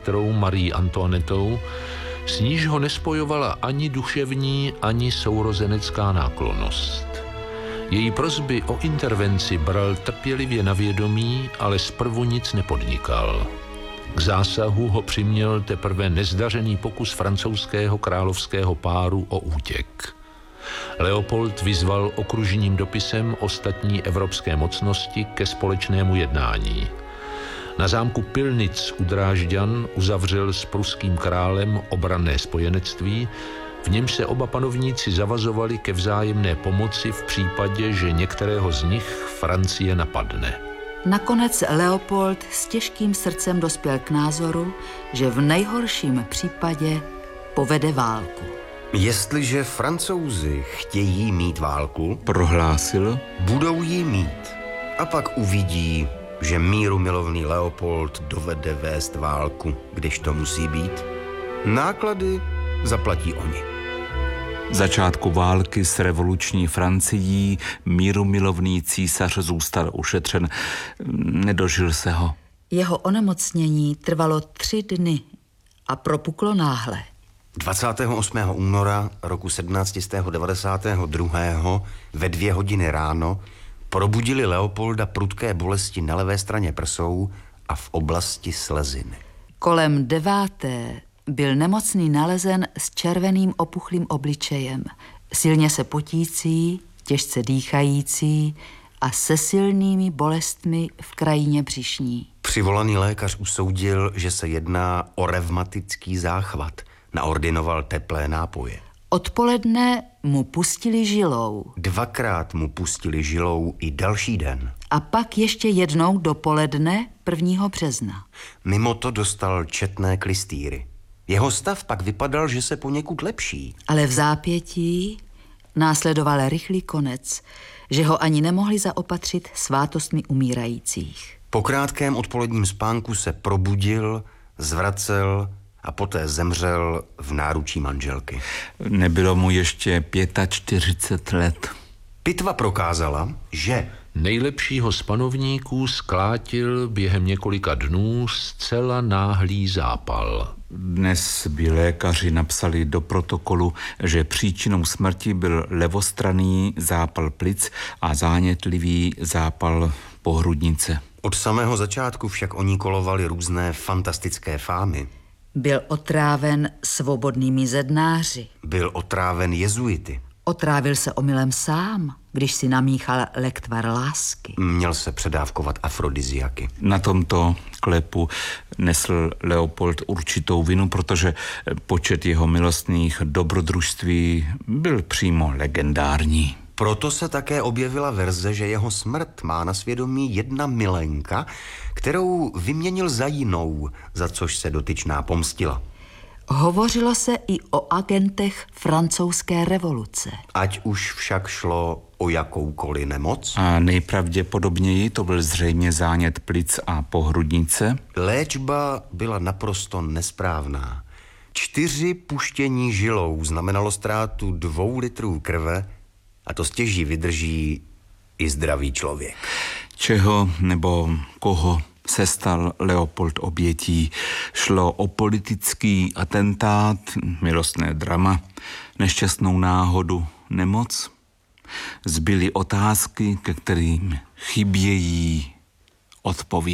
sestrou Marí Antoinetou, s níž ho nespojovala ani duševní, ani sourozenecká náklonnost. Její prosby o intervenci bral trpělivě na vědomí, ale zprvu nic nepodnikal. K zásahu ho přiměl teprve nezdařený pokus francouzského královského páru o útěk. Leopold vyzval okružním dopisem ostatní evropské mocnosti ke společnému jednání. Na zámku Pilnic u Drážďan uzavřel s pruským králem obranné spojenectví, v němž se oba panovníci zavazovali ke vzájemné pomoci v případě, že některého z nich Francie napadne. Nakonec Leopold s těžkým srdcem dospěl k názoru, že v nejhorším případě povede válku. Jestliže Francouzi chtějí mít válku, prohlásil, budou ji mít. A pak uvidí, že mírumilovný Leopold dovede vést válku, když to musí být. Náklady zaplatí oni. Začátku války s revoluční Francií mírumilovný císař zůstal ušetřen. Nedožil se ho. Jeho onemocnění trvalo 3 dny a propuklo náhle. 28. února roku 1792 ve 2 hodiny ráno probudili Leopolda prudké bolesti na levé straně prsou a v oblasti sleziny. Kolem 9. byl nemocný nalezen s červeným opuchlým obličejem, silně se potící, těžce dýchající a se silnými bolestmi v krajině břišní. Přivolaný lékař usoudil, že se jedná o revmatický záchvat. Naordinoval teplé nápoje. Odpoledne mu pustili žilou. 2krát mu pustili žilou i další den. A pak ještě jednou dopoledne 1. března. Mimo to dostal četné klystýry. Jeho stav pak vypadal, že se poněkud lepší. Ale v zápětí následoval rychlý konec, že ho ani nemohli zaopatřit svátostmi umírajících. Po krátkém odpoledním spánku se probudil, zvracel a poté zemřel v náručí manželky. Nebylo mu ještě 45 let. Pitva prokázala, že nejlepšího z panovníků sklátil během několika dnů zcela náhlý zápal. Dnes by lékaři napsali do protokolu, že příčinou smrti byl levostranný zápal plic a zánětlivý zápal pohrudnice. Od samého začátku však o ní kolovaly různé fantastické fámy. Byl otráven svobodnými zednáři. Byl otráven jezuity. Otrávil se omylem sám, když si namíchal lektvar lásky. Měl se předávkovat afrodiziaky. Na tomto klepu nesl Leopold určitou vinu, protože počet jeho milostných dobrodružství byl přímo legendární. Proto se také objevila verze, že jeho smrt má na svědomí jedna milenka, kterou vyměnil za jinou, za což se dotyčná pomstila. Hovořilo se i o agentech francouzské revoluce. Ať už však šlo o jakoukoliv nemoc. A nejpravděpodobněji to byl zřejmě zánět plic a pohrudnice. Léčba byla naprosto nesprávná. 4 puštění žilou znamenalo ztrátu 2 litrů krve a to stěží vydrží i zdravý člověk. Čeho nebo koho se stal Leopold obětí? Šlo o politický atentát, milostné drama, nešťastnou náhodu, nemoc? Zbyly otázky, ke kterým chybějí odpovědi.